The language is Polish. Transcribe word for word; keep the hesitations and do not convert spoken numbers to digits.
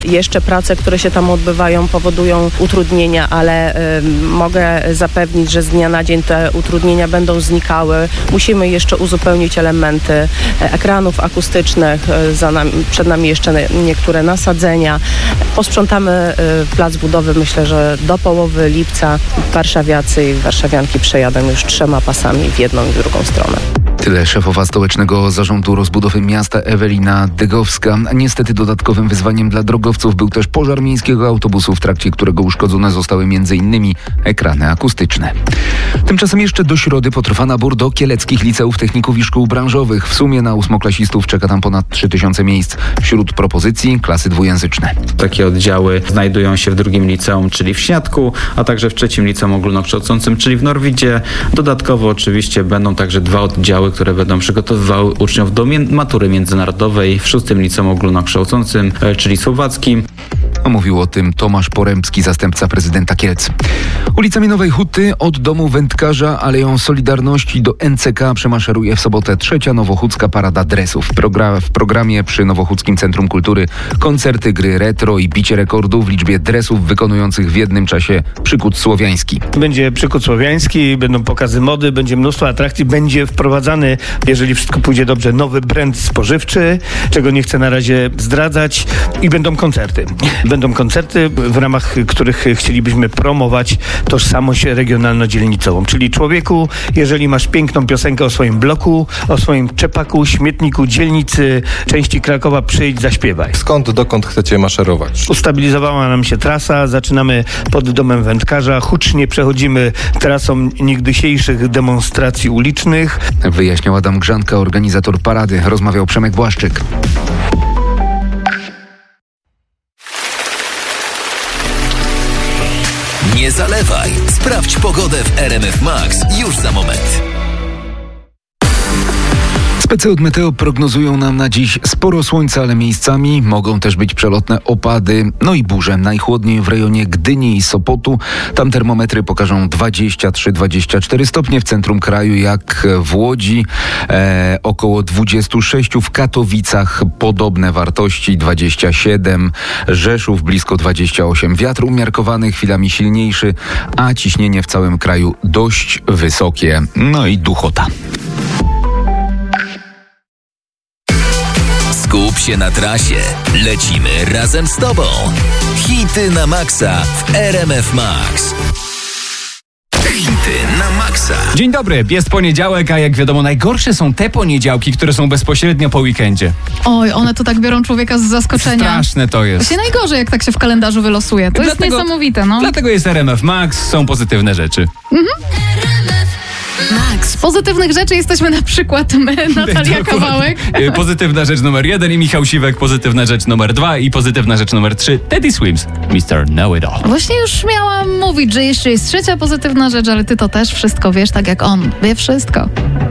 Jeszcze prace, które się tam odbywają, powodują utrudnienia, ale y, mogę zapewnić, że z dnia na dzień te utrudnienia będą znikały. Musimy jeszcze uzupełnić elementy ekranów akustycznych, y, za nami, przed nami jeszcze niektóre nasadzenia. Posprzątamy y, plac budowy, myślę, że do połowy lipca warszawiacy i warszawianki przejadą już trzema pasami w jedną i w drugą stronę. Tyle szefowa Stołecznego Zarządu Rozbudowy Miasta Ewelina Dygowska. Niestety dodatkowym wyzwaniem dla drogowców był też pożar miejskiego autobusu, w trakcie którego uszkodzone zostały m.in. ekrany akustyczne. Tymczasem jeszcze do środy potrwa nabór do kieleckich liceów, techników i szkół branżowych. W sumie na ósmoklasistów czeka tam ponad trzy tysiące miejsc. Wśród propozycji klasy dwujęzyczne. Takie oddziały znajdują się w drugim liceum, czyli w Śniadku, a także w trzecim liceum ogólnokształcącym, czyli w Norwidzie. Dodatkowo oczywiście będą także dwa oddziały, które będą przygotowywały uczniów do matury międzynarodowej w szóstym liceum ogólnokształcącym, czyli słowackim. Mówił o tym Tomasz Poremski, zastępca prezydenta Kielc. Ulicami Nowej Huty od domu wędkarza Aleją Solidarności do N C K przemaszeruje w sobotę trzecia nowochódzka parada dresów. W, progra- w programie przy Nowochódzkim Centrum Kultury koncerty, gry retro i bicie rekordu w liczbie dresów wykonujących w jednym czasie przykład słowiański. Będzie przykład słowiański, będą pokazy mody, będzie mnóstwo atrakcji, będzie wprowadzany, jeżeli wszystko pójdzie dobrze, nowy brand spożywczy, czego nie chcę na razie zdradzać, i będą koncerty. Będą koncerty, w ramach których chcielibyśmy promować tożsamość regionalno-dzielnicową. Czyli człowieku, jeżeli masz piękną piosenkę o swoim bloku, o swoim czepaku, śmietniku, dzielnicy, części Krakowa, przyjdź, zaśpiewaj. Skąd, dokąd chcecie maszerować? Ustabilizowała nam się trasa, zaczynamy pod domem wędkarza, hucznie przechodzimy trasą niegdysiejszych demonstracji ulicznych. Wyjaśniał Adam Grzanka, organizator parady. Rozmawiał Przemek Błaszczyk. Nie zalewaj. Sprawdź pogodę w R M F Max już za moment. Specy od Meteo prognozują nam na dziś sporo słońca, ale miejscami mogą też być przelotne opady, no i burze. Najchłodniej w rejonie Gdyni i Sopotu. Tam termometry pokażą dwadzieścia trzy dwadzieścia cztery stopnie. W centrum kraju, jak w Łodzi, e, około dwadzieścia sześć. W Katowicach podobne wartości, dwadzieścia siedem. Rzeszów blisko dwadzieścia osiem. Wiatr umiarkowany, chwilami silniejszy, a ciśnienie w całym kraju dość wysokie. No i duchota. Skup się na trasie. Lecimy razem z Tobą. Hity na maksa w R M F Max. Hity na maksa. Dzień dobry, jest poniedziałek, a jak wiadomo najgorsze są te poniedziałki, które są bezpośrednio po weekendzie. Oj, one to tak biorą człowieka z zaskoczenia. Straszne to jest. To się najgorzej, jak tak się w kalendarzu wylosuje. To dlatego, jest niesamowite, no. Dlatego jest R M F Max, są pozytywne rzeczy. Mhm. Max. Z pozytywnych rzeczy jesteśmy na przykład my, Natalia Kawałek. Pozytywna rzecz numer jeden i Michał Siwek, pozytywna rzecz numer dwa i pozytywna rzecz numer trzy, Teddy Swims, mister Know It All. Właśnie już miałam mówić, że jeszcze jest trzecia pozytywna rzecz, ale ty to też wszystko wiesz, tak jak on wie wszystko.